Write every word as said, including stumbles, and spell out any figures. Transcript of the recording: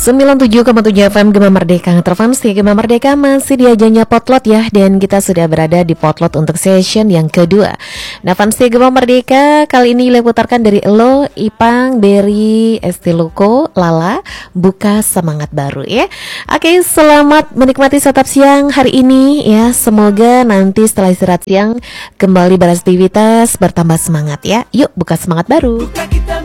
sembilan puluh tujuh koma tujuh F M Gema Merdeka Terfans ya, Gema Merdeka masih di ajangnya Potlot ya. Dan kita sudah berada di Potlot untuk session yang kedua. Nah fans Gema Merdeka, kali ini diputarkan dari Elo, Ipang, Berry, Estiluko, Lala. Buka semangat baru ya. Oke, selamat menikmati santap siang hari ini ya. Semoga nanti setelah istirahat siang kembali beraktivitas, bertambah semangat ya. Yuk buka semangat baru.